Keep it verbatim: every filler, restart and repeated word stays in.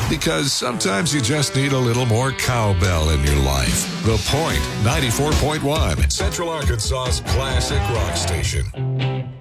Because sometimes you just need a little more cowbell in your life. The Point, ninety-four point one, Central Arkansas's classic rock station.